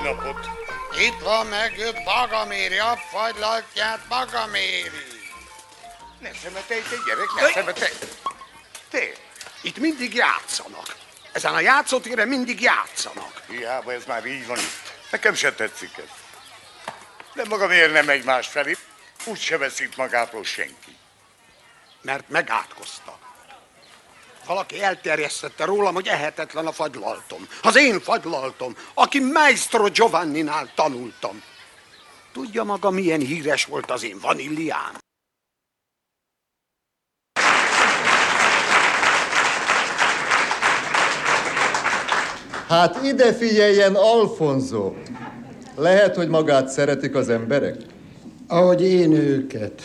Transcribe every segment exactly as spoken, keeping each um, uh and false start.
napot! Itt van, megjött, maga méri, a fagylaltját maga méri. Ne szemetelj, te gyerek, ne szemetelj! Te, Itt mindig játszanak. Ezen a játszótéren mindig játszanak. hiába ez már így van itt. Nekem se tetszik ez. De maga miért nem megy más felé? Úgy se veszít magától senki. Mert megátkoztak. Valaki elterjesztette rólam, hogy ehetetlen a fagylaltom. Az én fagylaltom, aki Maestro Giovanninál tanultam. Tudja maga, milyen híres volt az én vaníliám? Hát ide figyeljen, Alfonso! Lehet, hogy magát szeretik az emberek? Ahogy én őket.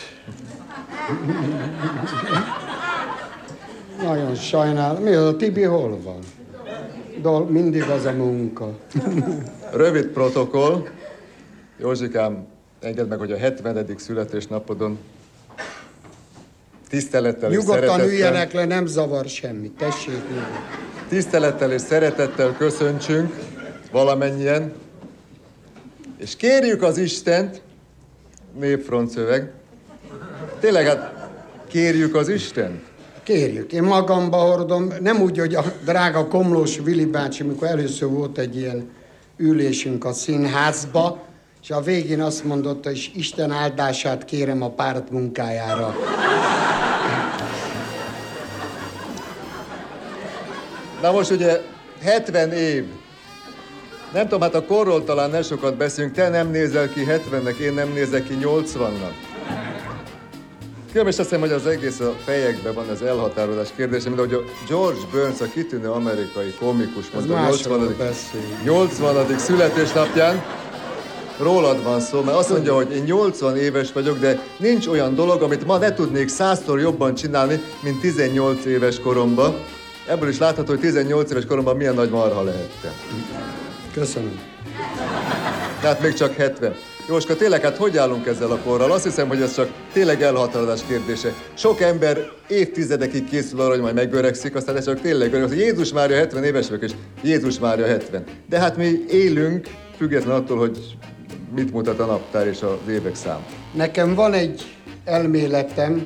Nagyon sajnálom. Mi az, a Tibi hol van? Dol, mindig az a munka. Rövid protokoll. Józsikám, engedd meg, hogy a hetvenedik születésnapodon tisztelettel és Nyugodtan szeretettel... üljenek le, nem zavar semmi. Tessék nyugodtan. Tisztelettel és szeretettel köszöntsünk valamennyien, és kérjük az Istent, népfrontszöveg, tényleg hát kérjük az Istent. Kérjük, én magamba hordom, nem úgy, hogy a drága Komlós Vili bácsi, mikor először volt egy ilyen ülésünk a színházba, és a végén azt mondotta, hogy Isten áldását kérem a párt munkájára. Na most ugye hetven év. Nem tudom, hát a korról talán ne sokat beszélünk, te nem nézel ki hetvennek, én nem nézek ki nyolcvannak. Különben is azt hiszem, hogy az egész a fejekben van az elhatározás kérdése, mint ahogy a George Burns, a kitűnő amerikai komikus mondta, nyolcvanadik nyolcvanadik születésnapján, rólad van szó, mert azt mondja, hogy én nyolcvan éves vagyok, de nincs olyan dolog, amit ma ne tudnék százszor jobban csinálni, mint tizennyolc éves koromban. Ebből is látható, hogy tizennyolc éves koromban milyen nagy marha lehettem. Köszönöm. Tehát még csak hetven. Jóska, tényleg, hát hogy állunk ezzel a korral? Azt hiszem, hogy ez csak tényleg elhatározás kérdése. Sok ember évtizedekig készül arra, hogy majd megöregszik, aztán ez csak tényleg öreg. Jézus Mária hetven éves vagyok, és Jézus Mária hetven. De hát mi élünk, független attól, hogy mit mutat a naptár és az évek szám. Nekem van egy elméletem.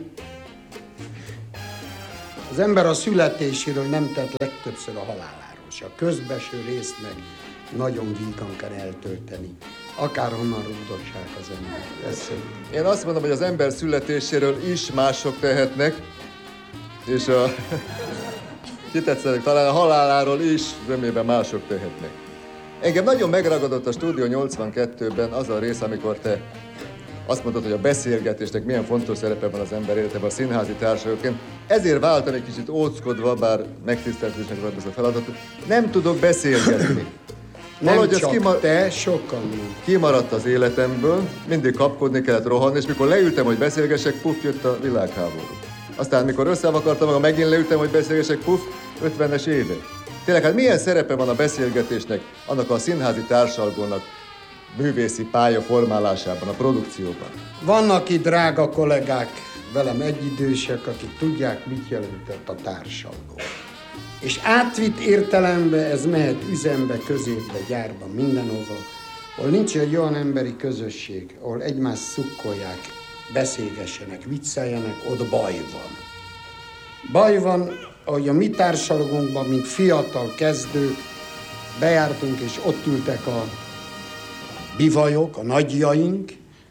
Az ember a születéséről nem tett legtöbbször a haláláról, és a közbeső részt meg nagyon vígan kell eltölteni. Akárhonnan rúgdossák az ember. Ez Én azt mondom, hogy az ember születéséről is mások tehetnek, és a... kitetszenek, talán a haláláról is zömében mások tehetnek. Engem nagyon megragadott a Stúdió nyolcvankettőben az a rész, amikor te azt mondtad, hogy a beszélgetésnek milyen fontos szerepe van az ember életében a színházi társadalomként. Ezért váltam egy kicsit óckodva, bár megtiszteltetésnek volt ez a feladatot. Nem tudok beszélgetni. nem Valahogy csak kimar... te, sokan nem. Kimaradt az életemből, mindig kapkodni kellett, rohanni, és mikor leültem, hogy beszélgessek, puff, jött a világháború. Aztán, mikor összevakartam magam, megint leültem, hogy beszélgessek, puff, ötvenes évek. Tényleg, hát milyen szerepe van a beszélgetésnek, annak a színházi társalgónak, művészi pálya formálásában, a produkcióban? Vannak itt drága kollégák, velem egyidősek, akik tudják, mit jelentett a társalgó. És átvitt értelemben ez mehet üzembe, középbe, gyárba, mindenhova, ahol nincs egy olyan emberi közösség, ahol egymást szukkolják, beszélgessenek, vicceljenek, ott baj van. Baj van, ahogy a mi társalgónkban, mint fiatal kezdők, bejártunk, és ott ültek a bivajok, a nagyjaink.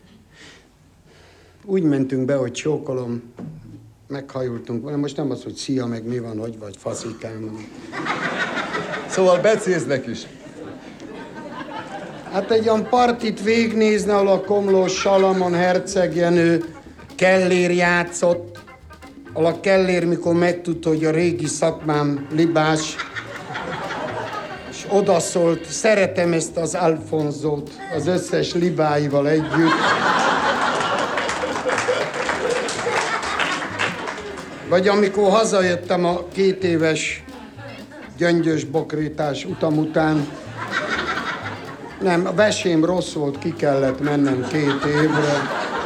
Úgy mentünk be, hogy csókolom, meghajultunk. Most nem az, hogy szia, meg mi van, hogy vagy, faszikám. Szóval becéznek is. Hát egy olyan partit végignézne, ahol a Komlós Salamon hercegjenő Kellér játszott, ahol a Kellér, mikor megtudta, hogy a régi szakmám libás, és odaszólt, szeretem ezt az Alfonzót az összes libáival együtt. Vagy amikor hazajöttem a két éves gyöngyös bokrétás utam után, nem, a vesém rossz volt, ki kellett mennem két évre.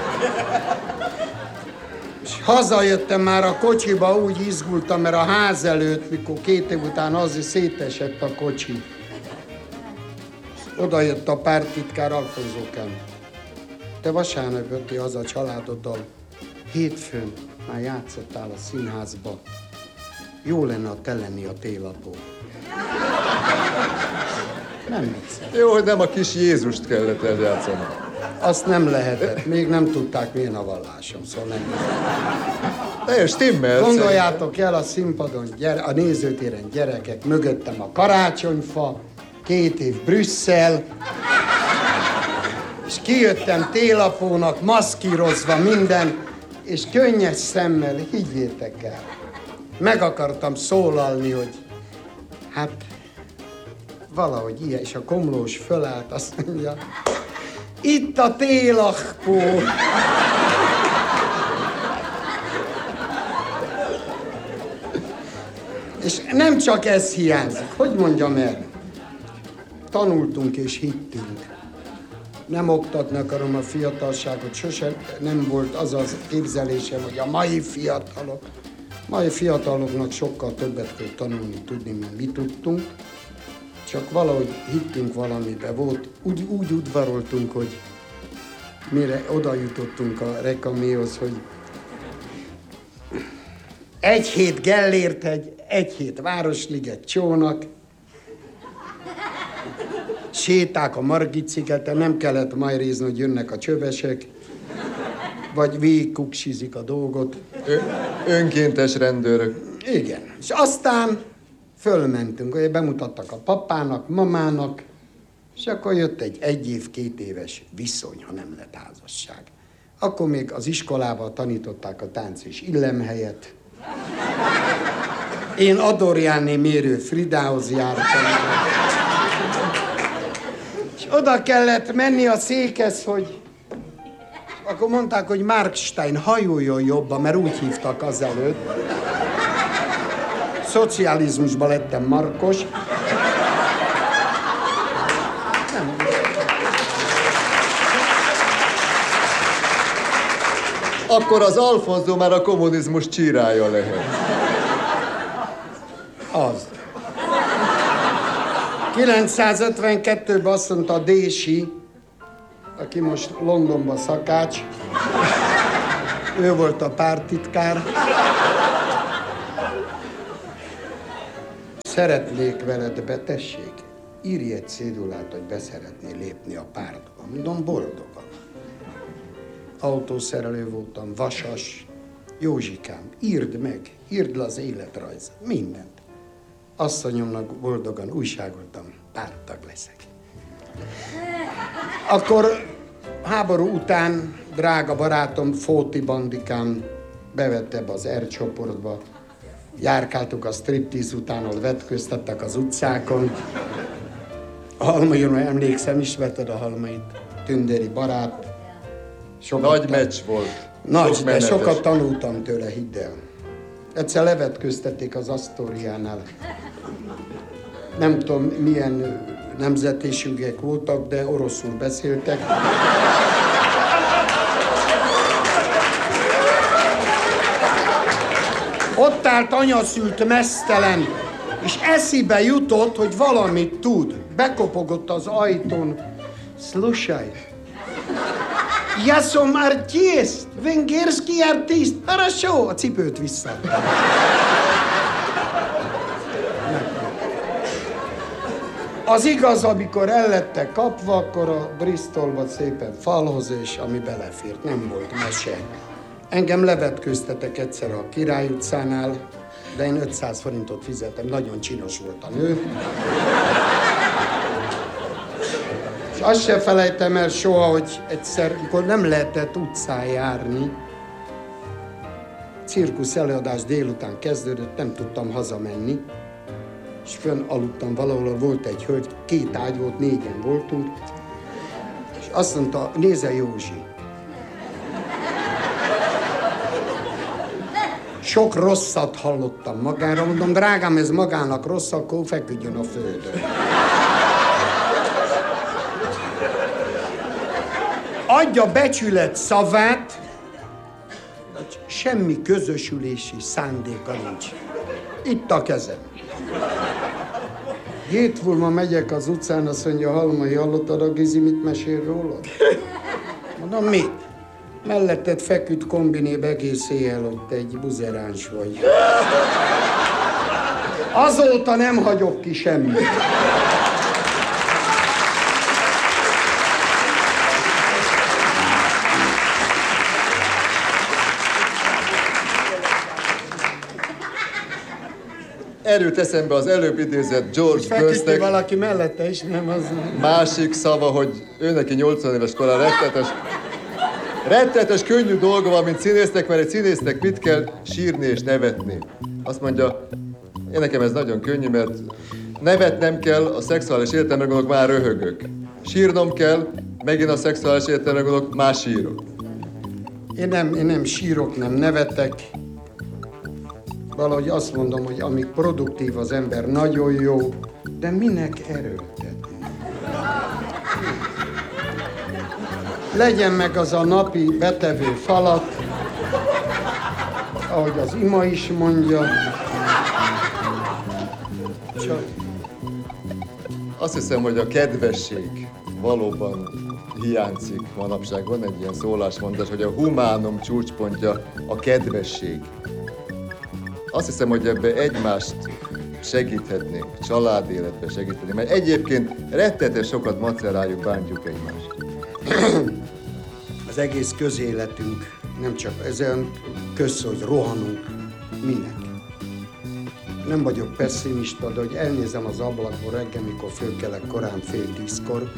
És hazajöttem már a kocsiba, úgy izgultam, mert a ház előtt, mikor két év után az szétesett a kocsi. Oda jött a párttitkár, Alfonzókám. Te vasárnap jöttél haza a családoddal. Hétfőn már játszottál a színházba. Jó lenne, ha te lenni a télapó. Nem viccelek. Jó, hogy nem a kis Jézust kellett eljátszani. Azt nem lehetett. Még nem tudták, milyen a vallásom, szóval nem. De stimmel. Gondoljátok el a színpadon, gyere, a nézőtéren gyerekek, mögöttem a karácsonyfa, két év Brüsszel, és kijöttem télapónak, maszkírozva minden, és könnyes szemmel, higgyétek el, meg akartam szólalni, hogy hát valahogy ilyen, és a komlós fölállt, azt mondja, itt a télapó. És nem csak ez hiányzik, hogy mondjam el, tanultunk és hittünk. Nem oktatni akarom a fiatalságot, sosem nem volt az az képzelésem, hogy a mai fiatalok, mai fiataloknak sokkal többet kell tanulni, tudni, mint mi tudtunk, csak valahogy hittünk valamibe, volt, úgy, úgy udvaroltunk, hogy mire oda jutottunk a Rekaméhoz, hogy egy hét Gellért hegy, egy hét Városliget csónak, séták a Margit szigeten, nem kellett majrézni, hogy jönnek a csövesek, vagy végig kuksizik a dolgot. Ö, önkéntes rendőrök. Igen. És aztán fölmentünk, hogy bemutattak a papának, mamának, és akkor jött egy egy év, két éves viszony, ha nem lett házasság. Akkor még az iskolában tanították a tánc és illemhelyet. Én Adorjáné Mérő Fridához jártam. És oda kellett menni a székhez, hogy... Akkor mondták, hogy Markstein hajoljon jobban, mert úgy hívtak azelőtt. Szocializmusban lettem Markos. Nem. Akkor az Alfonso már a kommunizmus csírája lehet. Az. kilencszázötvenkettőben azt mondta a Dési, aki most Londonban szakács, ő volt a párttitkár. Szeretnék veled be, tessék, írj egy cédulát, hogy beszeretné lépni a pártba. Mondom, boldogan. Autószerelő voltam, vasas. Józsikám, írd meg, írd le az életrajz, mindent. Asszonyomnak boldogan újságoltam, párttag leszek. Akkor háború után drága barátom, Fóti Bandikám bevette be az R csoportba. Járkáltuk a striptease után, ahol vetköztettek az utcákon. A Halmairól emlékszem, ismerted a Halmait? Tündéri barát. Sokat Nagy meccs volt. Nagy, Sok de menetes. Sokat tanultam tőle, hidd el. Egyszer levetköztették az Asztóriánál. Nem tudom, milyen nemzetiségek voltak, de oroszul beszéltek. Ott állt anyaszült meztelen, és eszébe jutott, hogy valamit tud. Bekopogott az ajtón. Slušaj. Ja som artist, vengerski artist. Хорошо, a cipőt visszaadta. Az igaz, amikor el lettek kapva, akkor a Bristolba szépen falhoz, és ami belefért, nem volt mese. Engem levetkőztetek egyszer a Király utcánál, de én ötszáz forintot fizettem, nagyon csinos volt a nő. És azt se felejtem el soha, hogy egyszer, amikor nem lehetett utcán járni, cirkusz előadás délután kezdődött, nem tudtam hazamenni, és fönn aludtam valahol, volt egy hölgy, két ágy volt, négyen voltunk, és azt mondta, nézze Józsi, sok rosszat hallottam magára, mondom, drágám, ez magának rossz, akkor feküdjön a földön. Adja becsület szavát, hogy semmi közösülési szándéka nincs. Itt a kezem. Hét múlva megyek az utcán, azt mondja, Halmai, hallottad a Gizi, mit mesél rólad? Mondom, mit? Melletted feküdt kombinéb egész éjjel, hogy te egy buzeráns vagy. Azóta nem hagyok ki semmit. Erőt eszembe az előbb idézett George Feküdti Burnsnek valaki mellette is, nem az... másik szava, hogy ő neki nyolcvan éves korán rettetes, rettetes könnyű dolga van, mint színésznek, mert egy színésznek mit kell? Sírni és nevetni. Azt mondja, én nekem ez nagyon könnyű, mert nevetnem kell, a szexuális életemre gondolok, már röhögök. Sírnom kell, megint a szexuális életemre gondolok, már sírok. Én nem, én nem sírok, nem nevetek. Valahogy azt mondom, hogy amíg produktív az ember, nagyon jó, de minek erőltetni? Legyen meg az a napi betevő falat, ahogy az ima is mondja. Csak Azt hiszem, hogy a kedvesség valóban hiányzik manapság. Van egy ilyen szólásmondás, hogy a humánum csúcspontja a kedvesség. Azt hiszem, hogy ebbe egymást segíthetnénk, családéletbe segíteni, mert egyébként rettetes sokat maceráljuk, bántjuk egymást. az egész közéletünk nem csak ezen kösz, hogy rohanunk. Minek? Nem vagyok pessimista, de hogy elnézem az ablakból reggel, mikor fölkelek korán fél tízkor.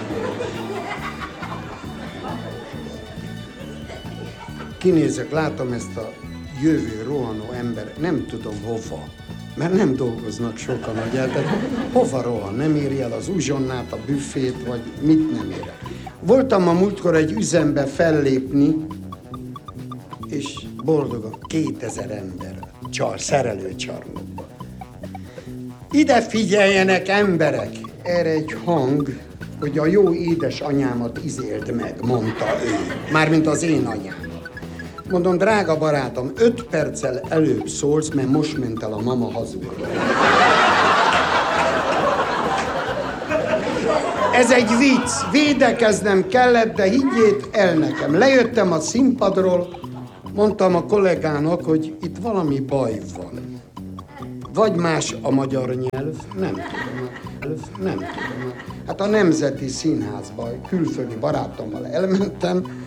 Kinézek, látom ezt a jövő rohanó ember, nem tudom hova, mert nem dolgoznak sokan, hogy el, tehát hova rohan, nem éri el az uzsonnát, a büfét, vagy mit nem ér el. Voltam a múltkor egy üzembe fellépni, és boldogan kétezer ember csal, szerelőcsarnokban. Ide figyeljenek, emberek! Erre egy hang, hogy a jó édesanyámat izéld meg, mondta ő. Mármint az én anyám. Mondom, drága barátom, öt perccel előbb szólsz, mert most ment el a mama hazudni. Ez egy vicc, védekeznem kellett, de higgyét el nekem. Lejöttem a színpadról, mondtam a kollégának, hogy itt valami baj van. Vagy más a magyar nyelv, nem tudom, nem tudom. Hát a Nemzeti Színházba külföldi barátommal elmentem,